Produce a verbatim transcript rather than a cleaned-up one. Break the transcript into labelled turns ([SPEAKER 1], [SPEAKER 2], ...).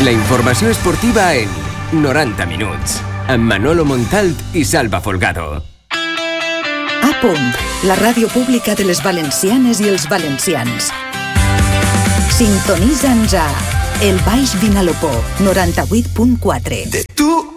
[SPEAKER 1] La informació esportiva en noranta minuts, amb Manolo Montalt i Salva Folgado.
[SPEAKER 2] A punt, la ràdio pública de les valencianes i els valencians. Sintonitza'ns a El Baix Vinalopó, noranta-vuit punt quatre.
[SPEAKER 3] De tu